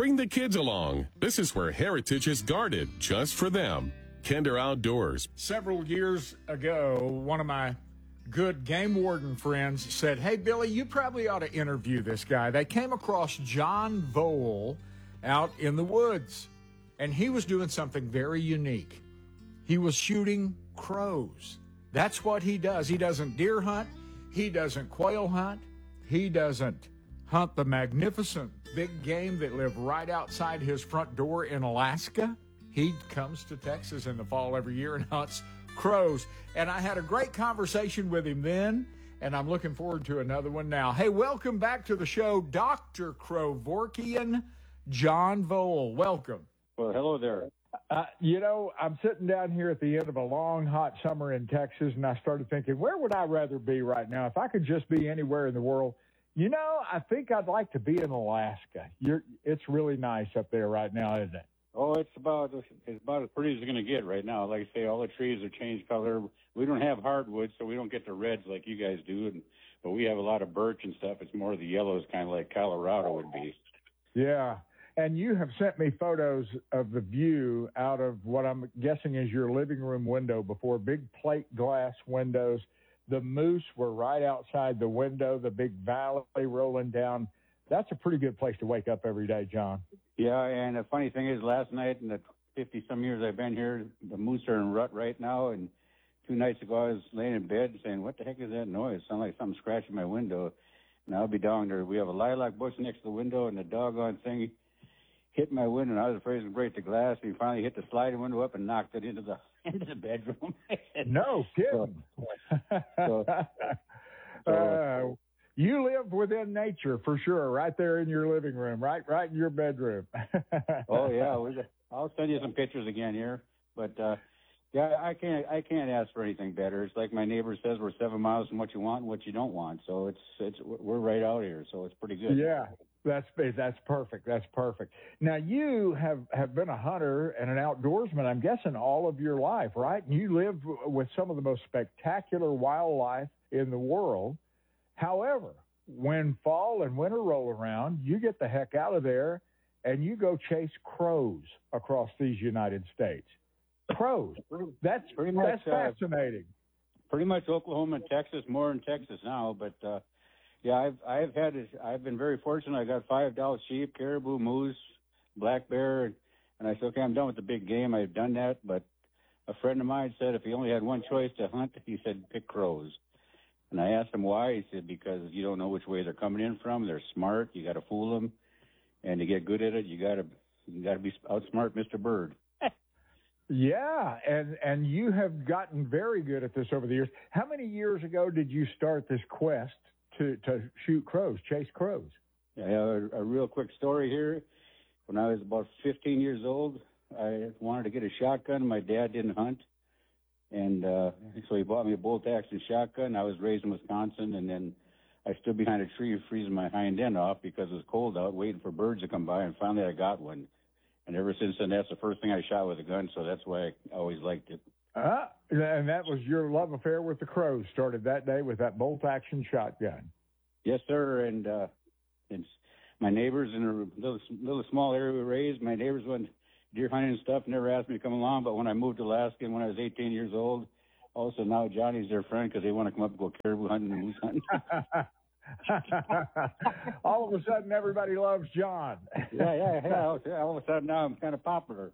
Bring the kids along. This is where heritage is guarded just for them. Kinder Outdoors. Several years ago, one of my good game warden friends said, "Hey, Billy, you probably ought to interview this guy." They came across John Vole out in the woods, and he was doing something very unique. He was shooting crows. That's what he does. He doesn't deer hunt. He doesn't quail hunt. He doesn't hunt the magnificent big game that live right outside his front door in Alaska. He comes to Texas in the fall every year and hunts crows. And I had a great conversation with him then, and I'm looking forward to another one now. Hey, welcome back to the show, Dr. Kevorkian, John Vole. Welcome. Well, hello there. I'm sitting down here at the end of a long, hot summer in Texas, and I started thinking, where would I rather be right now? If I could just be anywhere in the world, I think I'd like to be in Alaska. It's really nice up there right now, isn't it? Oh, it's about as pretty as it's going to get right now. Like I say, all the trees have changed color. We don't have hardwoods, so we don't get the reds like you guys do. But we have a lot of birch and stuff. It's more of the yellows, kind of like Colorado would be. Yeah. And you have sent me photos of the view out of what I'm guessing is your living room window before, big plate glass windows. The moose were right outside the window, the big valley rolling down. That's a pretty good place to wake up every day, John. Yeah, and the funny thing is last night in the 50-some years I've been here, the moose are in rut right now. And 2 nights ago I was laying in bed saying, what the heck is that noise? It sounded like something scratching my window. And I'll be down there. We have a lilac bush next to the window, and the doggone thing hit my window, and I was afraid it would break the glass. And he finally hit the sliding window up and knocked it into the bedroom. No kidding. You live within nature for sure, right there in your living room, right in your bedroom. Oh yeah, I'll send you some pictures again here. But yeah, I can't ask for anything better. It's like my neighbor says, we're 7 miles from what you want and what you don't want. So we're right out here, so it's pretty good. Yeah. That's perfect. That's perfect. Now, you have been a hunter and an outdoorsman, I'm guessing, all of your life, right? And you live with some of the most spectacular wildlife in the world. However, when fall and winter roll around, you get the heck out of there and you go chase crows across these United States. Crows. That's fascinating. Pretty much Oklahoma and Texas, more in Texas now, but yeah, I've been very fortunate. I got 5 adult sheep, caribou, moose, black bear, and I said, okay, I'm done with the big game. I've done that, but a friend of mine said if he only had one choice to hunt, he said pick crows. And I asked him why. He said because you don't know which way they're coming in from. They're smart. You got to fool them, and to get good at it, you got to be outsmart Mr. Bird. Yeah, and you have gotten very good at this over the years. How many years ago did you start this quest to shoot crows, chase crows? Yeah, a real quick story here. When I was about 15 years old, I wanted to get a shotgun. My dad didn't hunt, and so he bought me a bolt-action shotgun. I was raised in Wisconsin, and then I stood behind a tree freezing my hind end off because it was cold out, waiting for birds to come by, and finally I got one. And ever since then, that's the first thing I shot with a gun, so that's why I always liked it. And that was your love affair with the crows started that day with that bolt-action shotgun. Yes, sir. And my neighbors in a little small area we raised, my neighbors went deer hunting and stuff, never asked me to come along. But when I moved to Alaska and when I was 18 years old, also now Johnny's their friend because they want to come up and go caribou hunting and moose hunting. All of a sudden, everybody loves John. Yeah. All of a sudden, now I'm kind of popular.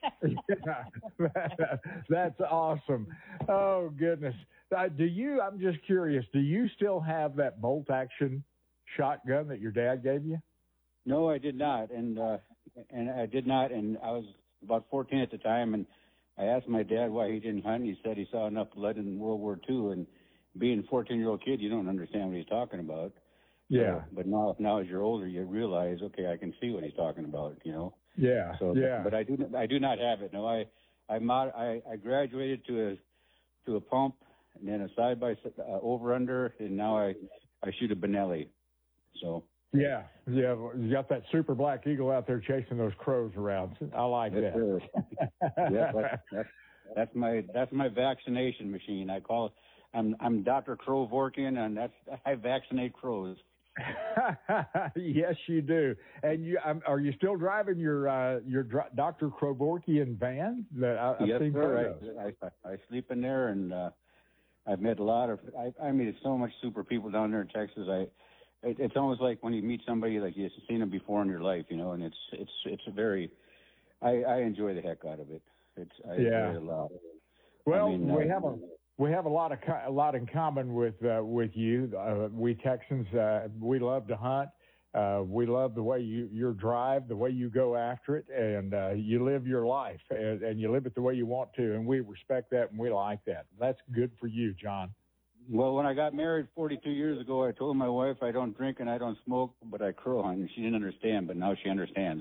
That's awesome. Oh, goodness. I'm just curious, do you still have that bolt-action shotgun that your dad gave you? No, I did not. And I did not. And I was about 14 at the time, and I asked my dad why he didn't hunt. He said he saw enough blood in World War II, and being a 14-year-old kid, you don't understand what he's talking about. Yeah. But now as you're older, you realize, okay, I can see what he's talking about, Yeah. So, yeah. But I do not have it. No, I graduated to a pump and then a side by over under, and now I shoot a Benelli. So. Yeah. You got that super black eagle out there chasing those crows around. I like that. Yeah, that's my vaccination machine. I call it. I'm Dr. Kevorkian, and I vaccinate crows. Yes, you do. And are you still driving your Dr. Krovorkian van that I've Yes, seen sir. photos? I sleep in there, and I've met a lot of. I meet so much super people down there in Texas. It's almost like when you meet somebody like you've seen them before in your life, and it's a very. I enjoy the heck out of it. I enjoy it a lot. Well, we have a lot in common with you. We Texans, we love to hunt. We love the way you drive, the way you go after it, and you live your life, and you live it the way you want to, and we respect that and we like that. That's good for you, John. Well, when I got married 42 years ago, I told my wife I don't drink and I don't smoke, but I crow hunt, and she didn't understand, but now she understands.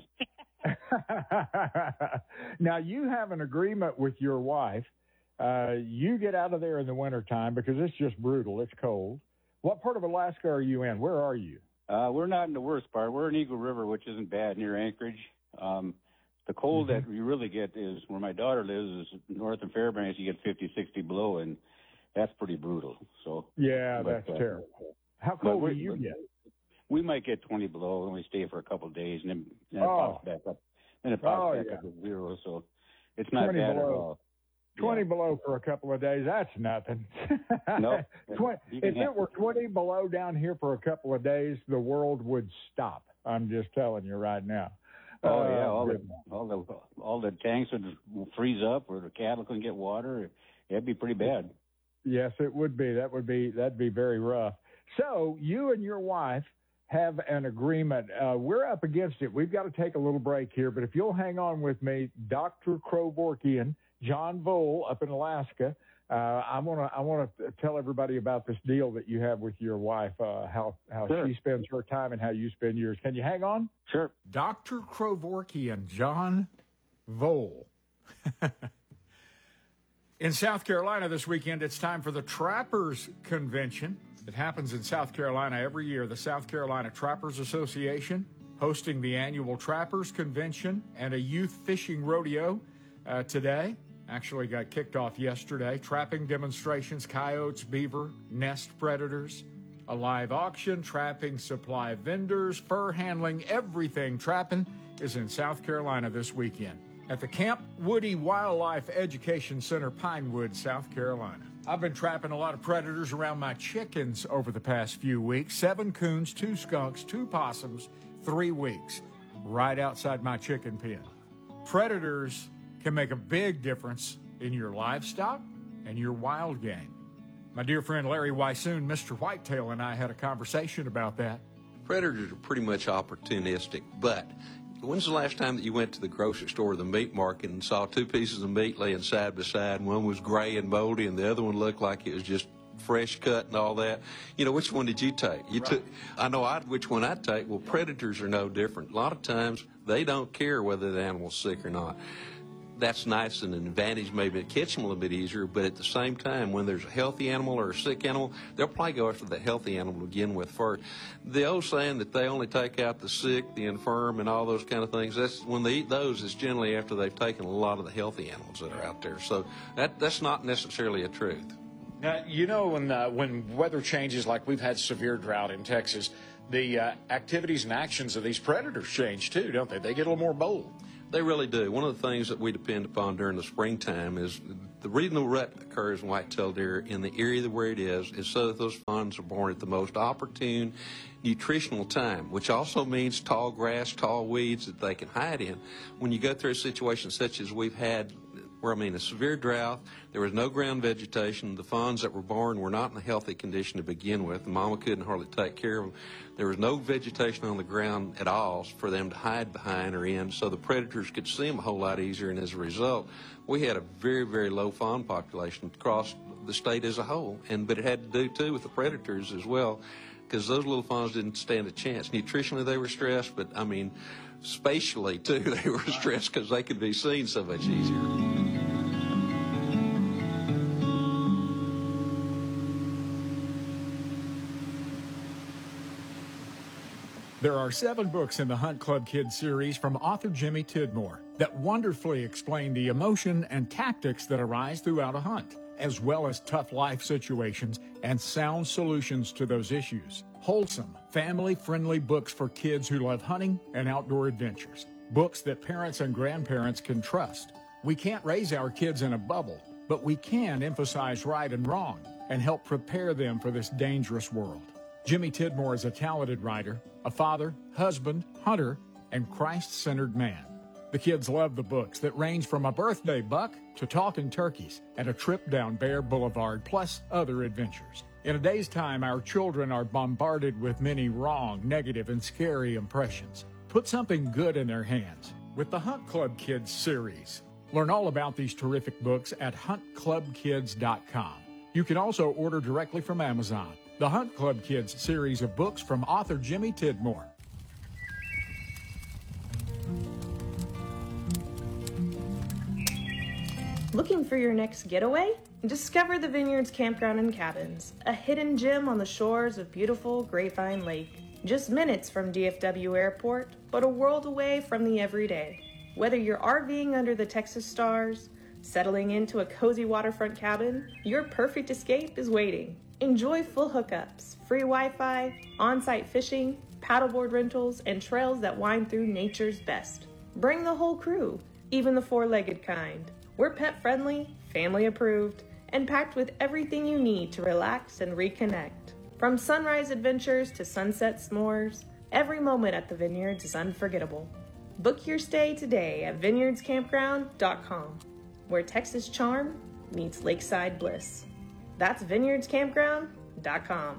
Now, you have an agreement with your wife. You get out of there in the wintertime because it's just brutal. It's cold. What part of Alaska are you in? Where are you? We're not in the worst part. We're in Eagle River, which isn't bad, near Anchorage. The cold that you really get is where my daughter lives, is north of Fairbanks. You get 50, 60 below, and that's pretty brutal. So that's terrible. How cold do you get? We might get 20 below, and we stay for a couple of days, and then it pops back up. Then it pops back up to 0, so it's not bad at all. 20 below for a couple of days, that's nothing. No. If it were 20 below down here for a couple of days, the world would stop. I'm just telling you right now. All the tanks would freeze up, or the cattle couldn't get water. It'd be pretty bad. Yes, it would be. That'd be very rough. So you and your wife have an agreement. We're up against it. We've got to take a little break here, but if you'll hang on with me, Dr. Krovorkian, John Vole up in Alaska. I want to tell everybody about this deal that you have with your wife, how Sure. she spends her time and how you spend yours. Can you hang on? Sure. Dr. Krovorkian, John Vole. In South Carolina this weekend, it's time for the Trappers Convention. It happens in South Carolina every year. The South Carolina Trappers Association hosting the annual Trappers Convention and a youth fishing rodeo today. Actually got kicked off yesterday. Trapping demonstrations, coyotes, beaver, nest predators, a live auction, trapping supply vendors, fur handling, everything trapping is in South Carolina this weekend at the Camp Woody Wildlife Education Center, Pinewood, South Carolina. I've been trapping a lot of predators around my chickens over the past few weeks. 7 coons, 2 skunks, 2 possums, 3 weeks, right outside my chicken pen. Predators can make a big difference in your livestock and your wild game. My dear friend Larry Weissoon, Mr. Whitetail, and I had a conversation about that. Predators are pretty much opportunistic, but when's the last time that you went to the grocery store or the meat market and saw 2 pieces of meat laying side by side, and one was gray and moldy and the other one looked like it was just fresh cut and all that? Which one did you take? I know which one I'd take. Well, predators are no different. A lot of times they don't care whether the animal's sick or not. That's nice and an advantage, maybe to catch them a little bit easier, but at the same time, when there's a healthy animal or a sick animal, they'll probably go after the healthy animal to begin with first. The old saying that they only take out the sick, the infirm, and all those kind of things, that's when they eat those, it's generally after they've taken a lot of the healthy animals that are out there. So that's not necessarily a truth. Now, when weather changes, like we've had severe drought in Texas, the activities and actions of these predators change too, don't they? They get a little more bold. They really do. One of the things that we depend upon during the springtime is the reason the rut occurs in whitetail deer in the area where it is so that those fawns are born at the most opportune nutritional time, which also means tall grass, tall weeds that they can hide in. When you go through a situation such as we've had, a severe drought, there was no ground vegetation, the fawns that were born were not in a healthy condition to begin with, the mama couldn't hardly take care of them. There was no vegetation on the ground at all for them to hide behind or in, so the predators could see them a whole lot easier, and as a result, we had a very, very low fawn population across the state as a whole, but it had to do, too, with the predators as well, because those little fawns didn't stand a chance. Nutritionally, they were stressed, but, spatially, too, they were stressed because they could be seen so much easier. There are 7 books in the Hunt Club Kids series from author Jimmy Tidmore that wonderfully explain the emotion and tactics that arise throughout a hunt. as well as tough life situations and sound solutions to those issues. Wholesome, family-friendly books for kids who love hunting and outdoor adventures. Books that parents and grandparents can trust. We can't raise our kids in a bubble, but we can emphasize right and wrong and help prepare them for this dangerous world. Jimmy Tidmore is a talented writer, a father, husband, hunter, and Christ-centered man. The kids love the books that range from a birthday buck to talking turkeys and a trip down Bear Boulevard, plus other adventures. In a day's time, our children are bombarded with many wrong, negative, and scary impressions. Put something good in their hands with the Hunt Club Kids series. Learn all about these terrific books at huntclubkids.com. You can also order directly from Amazon. The Hunt Club Kids series of books from author Jimmy Tidmore. Looking for your next getaway? Discover the Vineyards Campground and Cabins, a hidden gem on the shores of beautiful Grapevine Lake. Just minutes from DFW Airport, but a world away from the everyday. Whether you're RVing under the Texas stars, settling into a cozy waterfront cabin, your perfect escape is waiting. Enjoy full hookups, free Wi-Fi, on-site fishing, paddleboard rentals, and trails that wind through nature's best. Bring the whole crew, even the four-legged kind. We're pet-friendly, family-approved, and packed with everything you need to relax and reconnect. From sunrise adventures to sunset s'mores, every moment at the Vineyards is unforgettable. Book your stay today at vineyardscampground.com, where Texas charm meets lakeside bliss. That's vineyardscampground.com.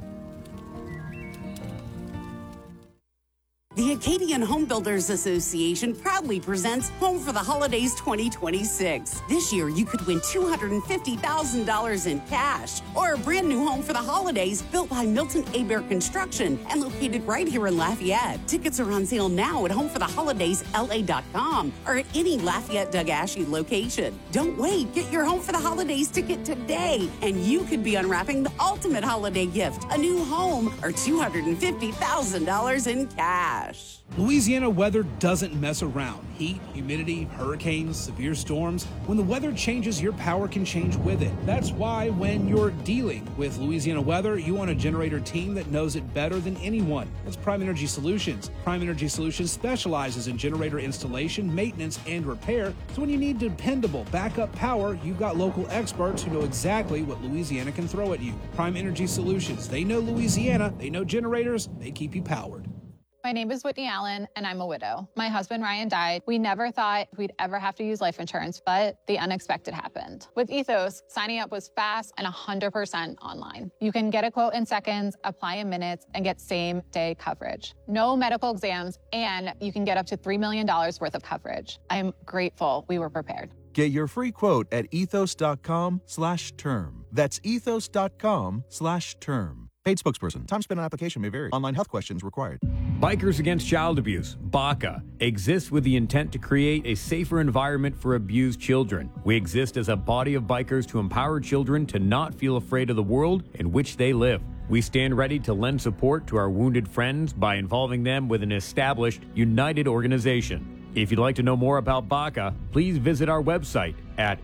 The Acadian Home Builders Association proudly presents Home for the Holidays 2026. This year, you could win $250,000 in cash or a brand new home for the holidays built by Milton Abair Construction and located right here in Lafayette. Tickets are on sale now at homefortheholidaySLA.com or at any Lafayette Doug Ashe location. Don't wait. Get your Home for the Holidays ticket today, and you could be unwrapping the ultimate holiday gift, a new home or $250,000 in cash. Louisiana weather doesn't mess around. Heat, humidity, hurricanes, severe storms. When the weather changes, your power can change with it. That's why when you're dealing with Louisiana weather, you want a generator team that knows it better than anyone. That's Prime Energy Solutions. Prime Energy Solutions specializes in generator installation, maintenance, and repair. So when you need dependable backup power, you've got local experts who know exactly what Louisiana can throw at you. Prime Energy Solutions. They know Louisiana. They know generators. They keep you powered. My name is Whitney Allen, and I'm a widow. My husband, Ryan, died. We never thought we'd ever have to use life insurance, but the unexpected happened. With Ethos, signing up was fast and 100% online. You can get a quote in seconds, apply in minutes, and get same-day coverage. No medical exams, and you can get up to $3 million worth of coverage. I'm grateful we were prepared. Get your free quote at ethos.com/term. That's ethos.com/term. Paid spokesperson. Time spent on application may vary. Online health questions required. Bikers Against Child Abuse, BACA, exists with the intent to create a safer environment for abused children. We exist as a body of bikers to empower children to not feel afraid of the world in which they live. We stand ready to lend support to our wounded friends by involving them with an established, united organization. If you'd like to know more about BACA, please visit our website at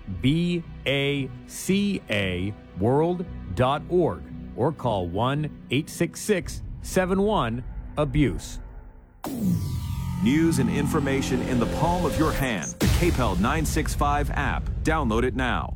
bacaworld.org. or call 1-866-71-ABUSE. News and information in the palm of your hand. The KPEL 965 app. Download it now.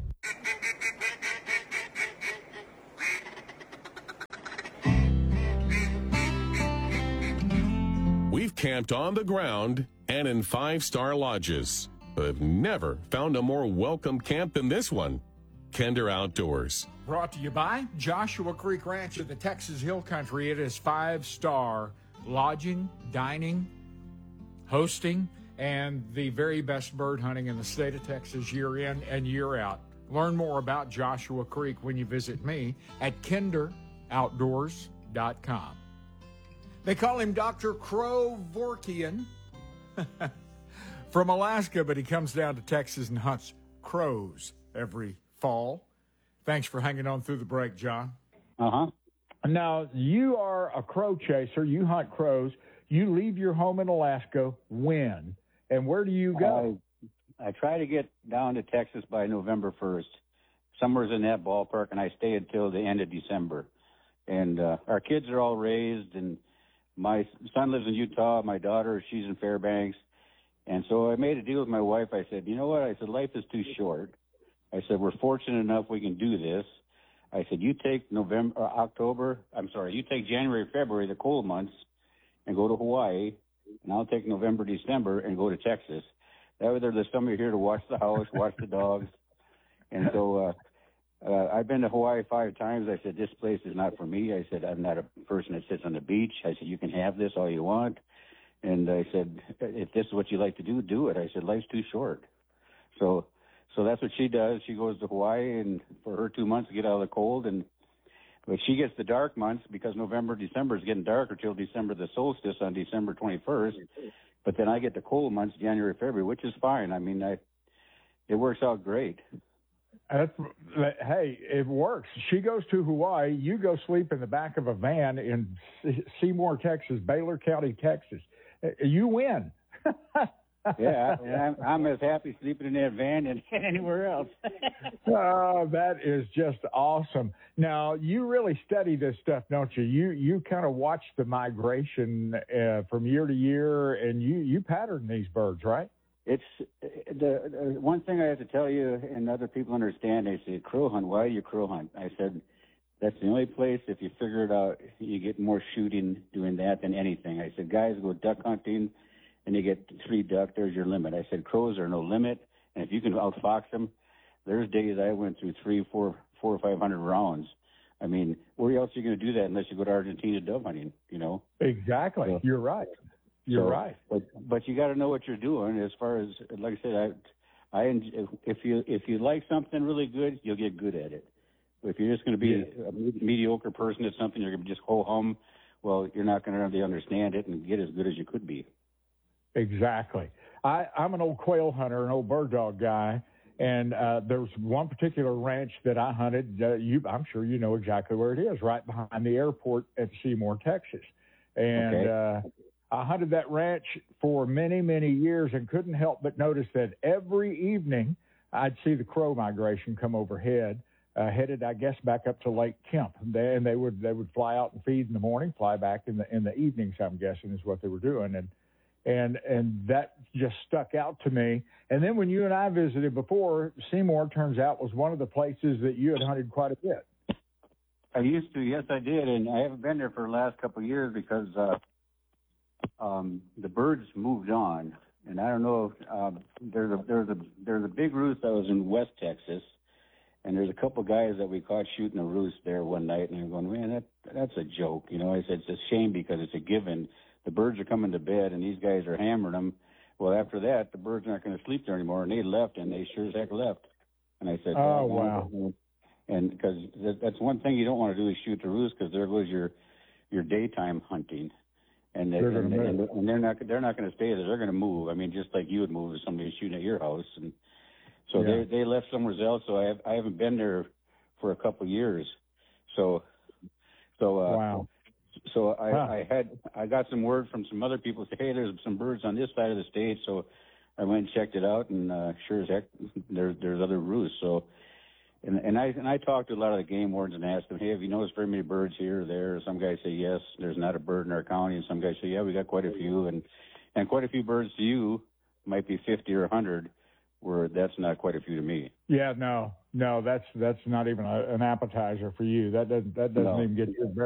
We've camped on the ground and in five-star lodges, but have never found a more welcome camp than this one. Kinder Outdoors. Brought to you by Joshua Creek Ranch in the Texas Hill Country. It is 5-star lodging, dining, hosting, and the very best bird hunting in the state of Texas year in and year out. Learn more about Joshua Creek when you visit me at kinderoutdoors.com. They call him Dr. Crow Vorkian from Alaska, but he comes down to Texas and hunts crows every fall. Thanks for hanging on through the break, John. Uh-huh. Now, you are a crow chaser. You hunt crows. You leave your home in Alaska when? And where do you go? I try to get down to Texas by November 1st. somewhere's in that ballpark, and I stay until the end of December. And our kids are all raised, and my son lives in Utah. My daughter, she's in Fairbanks. And so I made a deal with my wife. I said, you know what? I said, life is too short. I said, we're fortunate enough we can do this. I said, you take you take January, February, the cold months, and go to Hawaii, and I'll take November, December, and go to Texas. That way there's somebody here to watch the house, watch the dogs. And so I've been to Hawaii 5 times. I said, this place is not for me. I said, I'm not a person that sits on the beach. I said, you can have this all you want. And I said, if this is what you like to do, do it. I said, life's too short. So that's what she does. She goes to Hawaii and for her 2 months to get out of the cold. But she gets the dark months because November, December is getting darker till December, the solstice on December 21st. But then I get the cold months, January, February, which is fine. I mean, it works out great. Hey, it works. She goes to Hawaii. You go sleep in the back of a van in Seymour, Texas, Baylor County, Texas. You win. Yeah, I'm as happy sleeping in that van than anywhere else. Oh, that is just awesome. Now, you really study this stuff, don't you? You kind of watch the migration from year to year, and you pattern these birds, right? It's the one thing I have to tell you, and other people understand. They say, crow hunt, why do you crow hunt? I said, that's the only place, if you figure it out, you get more shooting doing that than anything. I said, guys go duck hunting, and you get 3 duck, there's your limit. I said, crows are no limit, and if you can outfox them, there's days I went through 300, 400, or 500 rounds. I mean, where else are you going to do that unless you go to Argentina dove hunting, you know? Exactly. So, you're right. You're right. But you got to know what you're doing. As far as, like I said, if you like something really good, you'll get good at it. But if you're just going to be a mediocre person at something, you're going to just ho-hum, well, you're not going to really understand it and get as good as you could be. Exactly. I'm an old quail hunter, an old bird dog guy, and there's one particular ranch that I hunted. I'm sure you know exactly where it is, right behind the airport at Seymour, Texas. And I hunted that ranch for many, many years and couldn't help but notice that every evening I'd see the crow migration come overhead, headed, I guess, back up to Lake Kemp. And they would fly out and feed in the morning, fly back in the evenings, I'm guessing, is what they were doing. And that just stuck out to me. And then when you and I visited before, Seymour, turns out, was one of the places that you had hunted quite a bit. I used to, yes, I did. And I haven't been there for the last couple of years because the birds moved on. And I don't know if there's a big roost that was in West Texas. And there's a couple of guys that we caught shooting a roost there one night. And I'm going, man, that's a joke. You know, I said, it's a shame because it's a given. The birds are coming to bed, and these guys are hammering them. Well, after that, the birds aren't going to sleep there anymore, and they left, and they sure as heck left. And I said, oh, wow. And because that's one thing you don't want to do is shoot the roost because there goes your daytime hunting. And they're not going to stay there. They're going to move. I mean, just like you would move if somebody was shooting at your house. And so they left somewhere else. So I haven't been there for a couple of years. So wow. So I got some word from some other people say, hey, there's some birds on this side of the state. So I went and checked it out, and sure as heck, there's other roosts. So, and I talked to a lot of the game wardens and asked them, hey, have you noticed very many birds here or there? Some guys say yes, there's not a bird in our county, and some guys say yeah, we got quite a few, and quite a few birds to you might be 50 or 100, where that's not quite a few to me. Yeah, no, that's not even an appetizer for you. That doesn't even get you